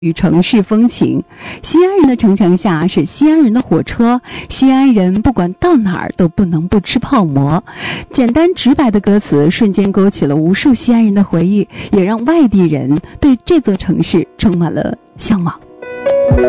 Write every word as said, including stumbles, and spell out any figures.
与城市风情。西安人的城墙下是西安人的火车，西安人不管到哪儿都不能不吃泡馍。简单直白的歌词瞬间勾起了无数西安人的回忆，也让外地人对这座城市充满了向往。